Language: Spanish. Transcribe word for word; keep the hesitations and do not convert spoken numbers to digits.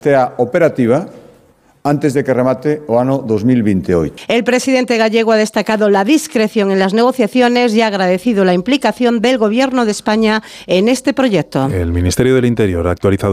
sea operativa antes de que remate o ano dos mil veintiocho. El presidente gallego ha destacado la discreción en las negociaciones y ha agradecido la implicación del Gobierno de España en este proyecto. El Ministerio del Interior ha actualizado